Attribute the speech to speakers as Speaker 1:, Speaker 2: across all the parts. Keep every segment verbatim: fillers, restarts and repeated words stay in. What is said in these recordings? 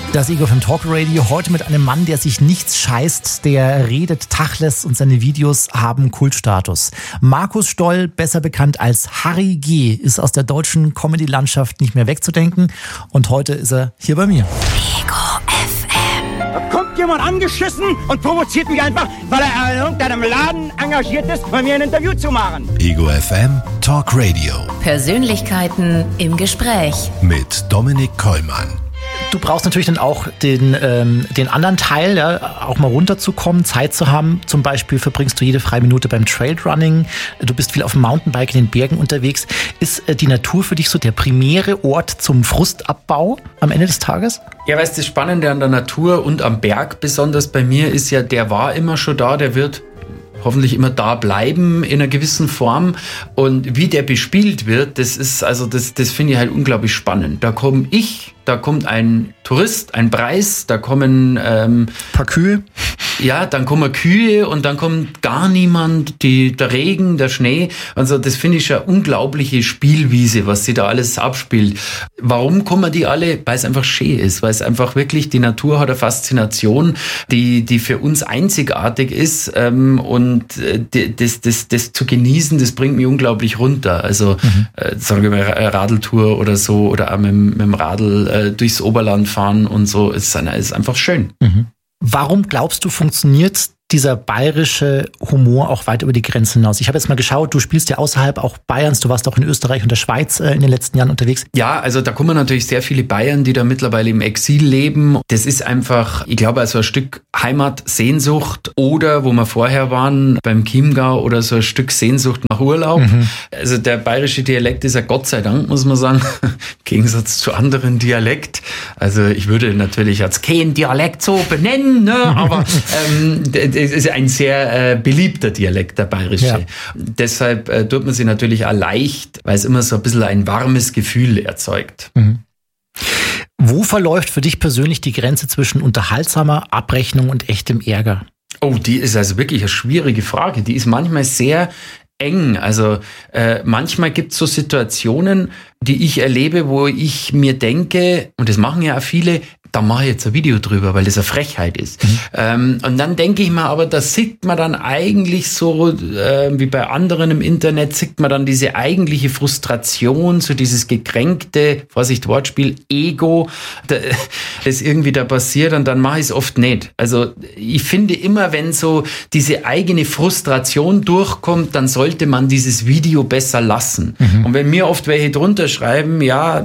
Speaker 1: Das Ego F M Talk Radio, heute mit einem Mann, der sich nichts scheißt, der redet Tacheles und seine Videos haben Kultstatus. Markus Stoll, besser bekannt als Harry G., ist aus der deutschen Comedy-Landschaft nicht mehr wegzudenken und heute ist er hier bei mir.
Speaker 2: Ego F M.
Speaker 3: Da kommt jemand angeschissen und provoziert mich einfach, weil er in irgendeinem Laden engagiert ist, bei mir ein Interview zu machen.
Speaker 4: Ego F M Talk Radio.
Speaker 2: Persönlichkeiten im Gespräch.
Speaker 4: Mit Dominik Kollmann.
Speaker 1: Du brauchst natürlich dann auch den, ähm, den anderen Teil, ja, auch mal runterzukommen, Zeit zu haben. Zum Beispiel verbringst du jede freie Minute beim Trailrunning. Du bist viel auf dem Mountainbike in den Bergen unterwegs. Ist äh, die Natur für dich so der primäre Ort zum Frustabbau am Ende des Tages?
Speaker 5: Ja, weißt du, das Spannende an der Natur und am Berg besonders bei mir ist ja, der war immer schon da, der wird hoffentlich immer da bleiben in einer gewissen Form. Und wie der bespielt wird, das ist, also das, das finde ich halt unglaublich spannend. Da komme ich, da kommt ein Tourist, ein Preis, da kommen ähm,
Speaker 1: ein paar Kühe.
Speaker 5: Ja, dann kommen Kühe und dann kommt gar niemand, die, der Regen, der Schnee. Also das finde ich eine unglaubliche Spielwiese, was sie da alles abspielt. Warum kommen die alle? Weil es einfach schön ist, weil es einfach wirklich, die Natur hat eine Faszination, die, die für uns einzigartig ist. Ähm, und das, das, das zu genießen, das bringt mich unglaublich runter. Also mhm. äh, sagen wir mal Radeltour oder so oder auch mit, mit dem Radl äh, durchs Oberland fahren und so, ist, ist einfach schön.
Speaker 1: Mhm. Warum glaubst du, funktioniert dieser bayerische Humor auch weit über die Grenzen hinaus? Ich habe jetzt mal geschaut, du spielst ja außerhalb auch Bayerns, du warst auch in Österreich und der Schweiz äh, in den letzten Jahren unterwegs.
Speaker 5: Ja, also da kommen natürlich sehr viele Bayern, die da mittlerweile im Exil leben. Das ist einfach, ich glaube, also ein Stück Heimatsehnsucht oder, wo wir vorher waren, beim Chiemgau oder so ein Stück Sehnsucht nach Urlaub. Mhm. Also der bayerische Dialekt ist ja Gott sei Dank, muss man sagen, im Gegensatz zu anderen Dialekt. Also ich würde natürlich als kein Dialekt so benennen, ne? Aber ähm, es ist ein sehr äh, beliebter Dialekt, der bayerische. Ja. Deshalb äh, tut man sich natürlich auch leicht, weil es immer so ein bisschen ein warmes Gefühl erzeugt.
Speaker 1: Mhm. Wo verläuft für dich persönlich die Grenze zwischen unterhaltsamer Abrechnung und echtem Ärger?
Speaker 5: Oh, die ist also wirklich eine schwierige Frage. Die ist manchmal sehr eng. Also äh, manchmal gibt es so Situationen, die ich erlebe, wo ich mir denke, und das machen ja auch viele, da mache ich jetzt ein Video drüber, weil das eine Frechheit ist. Mhm. Ähm, und dann denke ich mir aber, da sieht man dann eigentlich so, äh, wie bei anderen im Internet, sieht man dann diese eigentliche Frustration, so dieses gekränkte, Vorsicht, Wortspiel, Ego, das irgendwie da passiert und dann mache ich es oft nicht. Also ich finde immer, wenn so diese eigene Frustration durchkommt, dann sollte man dieses Video besser lassen. Mhm. Und wenn mir oft welche drunter schreiben, ja,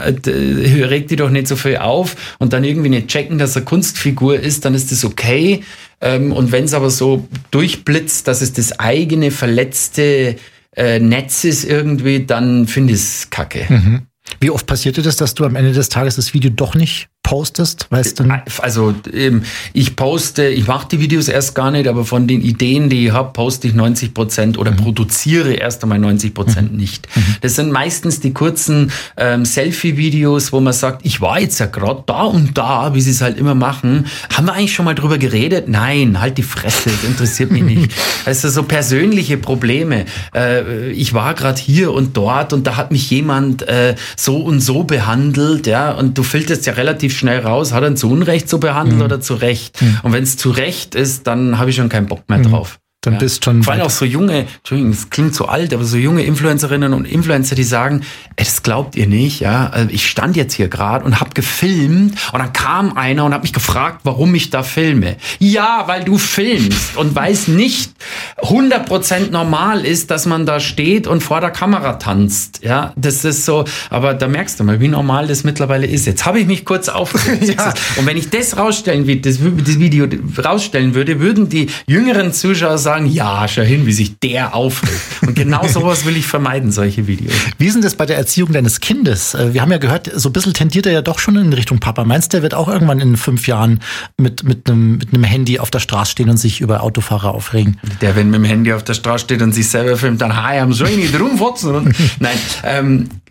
Speaker 5: reg dich doch nicht so viel auf und dann irgendwie nicht checken, dass er Kunstfigur ist, dann ist das okay. Und wenn es aber so durchblitzt, dass es das eigene verletzte Netz ist irgendwie, dann finde ich es kacke.
Speaker 1: Mhm. Wie oft passiert dir das, dass du am Ende des Tages das Video doch nicht postest? Weißt du?
Speaker 5: Also ich poste, ich mache die Videos erst gar nicht, aber von den Ideen, die ich habe, poste ich neunzig Prozent oder mhm. produziere erst einmal neunzig Prozent mhm. nicht. Mhm. Das sind meistens die kurzen ähm, Selfie-Videos, wo man sagt, ich war jetzt ja gerade da und da, wie sie es halt immer machen. Haben wir eigentlich schon mal drüber geredet? Nein, halt die Fresse, das interessiert mich nicht. Also so persönliche Probleme. Äh, ich war gerade hier und dort und da hat mich jemand äh, so und so behandelt, ja, und du filterst ja relativ schnell raus, hat er zu Unrecht so behandelt mhm. oder zu Recht. Mhm. Und wenn es zu Recht ist, dann habe ich schon keinen Bock mehr drauf.
Speaker 1: Dann ja. bist schon.
Speaker 5: Vor allem auch so junge, Entschuldigung, das klingt so alt, aber so junge Influencerinnen und Influencer, die sagen, ey, das glaubt ihr nicht, ja. Also ich stand jetzt hier gerade und habe gefilmt und dann kam einer und hat mich gefragt, warum ich da filme. Ja, weil du filmst und weil es nicht hundert Prozent normal ist, dass man da steht und vor der Kamera tanzt, ja. Das ist so, aber da merkst du mal, wie normal das mittlerweile ist. Jetzt habe ich mich kurz aufgeregt. Ja. Und wenn ich das rausstellen würde, das, das Video rausstellen würde, würden die jüngeren Zuschauer sagen, ja, schau hin, wie sich der aufregt. Und genau sowas will ich vermeiden, solche Videos.
Speaker 1: Wie ist denn das bei der Erziehung deines Kindes? Wir haben ja gehört, so ein bisschen tendiert er ja doch schon in Richtung Papa. Meinst du, der wird auch irgendwann in fünf Jahren mit, mit, einem, mit einem Handy auf der Straße stehen und sich über Autofahrer aufregen?
Speaker 5: Der, wenn mit dem Handy auf der Straße steht und sich selber filmt, dann hi, am soll ich nicht rumfotzen. Nein, ähm,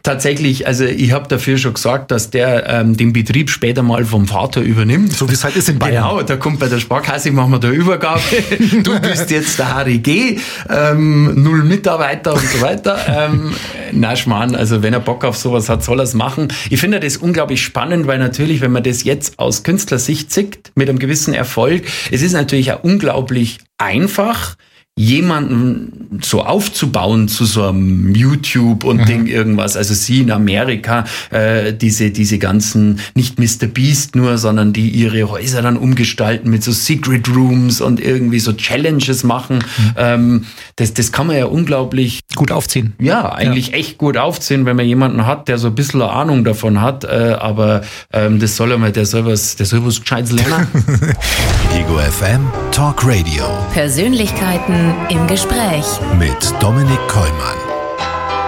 Speaker 5: tatsächlich, also ich habe dafür schon gesagt, dass der ähm, den Betrieb später mal vom Vater übernimmt.
Speaker 1: So wie es halt ist in Bayern.
Speaker 5: Genau, da kommt bei der Sparkasse, machen wir da Übergabe. Du bist jetzt der Harry G., ähm, null Mitarbeiter und so weiter. Ähm, na Schmarrn, also wenn er Bock auf sowas hat, soll er es machen. Ich finde das unglaublich spannend, weil natürlich, wenn man das jetzt aus Künstlersicht sieht, mit einem gewissen Erfolg, es ist natürlich auch unglaublich einfach, jemanden so aufzubauen zu so einem YouTube und mhm. Ding irgendwas. Also sie in Amerika, äh, diese diese ganzen, nicht Mister Beast nur, sondern die ihre Häuser dann umgestalten mit so Secret Rooms und irgendwie so Challenges machen. Mhm. Ähm, das, das kann man ja unglaublich
Speaker 1: gut aufziehen.
Speaker 5: Ja, eigentlich ja. echt gut aufziehen, wenn man jemanden hat, der so ein bisschen Ahnung davon hat. Äh, aber ähm, das soll er mal, der soll was, der soll was Gescheites lernen.
Speaker 4: Ego F M Talk Radio.
Speaker 2: Persönlichkeiten im Gespräch
Speaker 4: Mit Dominik Kollmann.